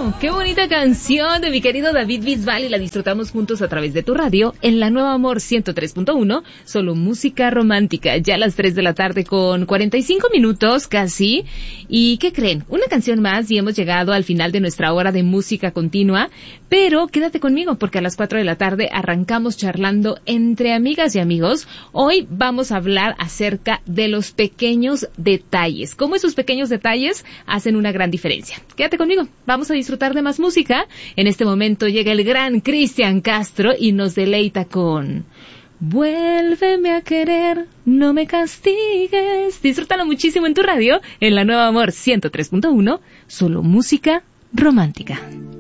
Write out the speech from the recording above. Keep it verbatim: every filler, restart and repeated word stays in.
Qué bonita canción de mi querido David Bisbal y la disfrutamos juntos a través de tu radio en la Nueva Amor ciento tres punto uno, solo música romántica, ya a las tres de la tarde con cuarenta y cinco minutos casi. ¿Y qué creen? Una canción más y hemos llegado al final de nuestra hora de música continua, pero quédate conmigo porque a las cuatro de la tarde arrancamos charlando entre amigas y amigos. Hoy vamos a hablar acerca de los pequeños detalles, cómo esos pequeños detalles hacen una gran diferencia. Quédate conmigo, vamos a disfrutar de más música. En este momento llega el gran Cristian Castro y nos deleita con Vuélveme a querer, no me castigues. Disfrútalo muchísimo en tu radio, en la Nueva Amor ciento tres punto uno, solo música romántica.